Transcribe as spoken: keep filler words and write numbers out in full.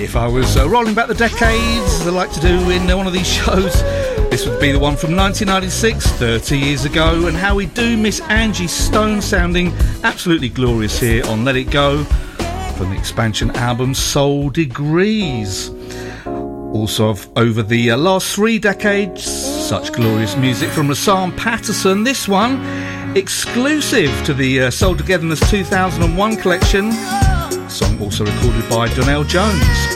If I was uh, rolling back the decades, as I like to do in uh, one of these shows, this would be the one from nineteen ninety-six, thirty years ago, and how we do miss Angie Stone sounding absolutely glorious here on Let It Go from the expansion album Soul Degrees. Also, of, over the uh, last three decades, such glorious music from Rahsaan Patterson. This one, exclusive to the uh, Soul Togetherness two thousand one collection. Song also recorded by Donell Jones.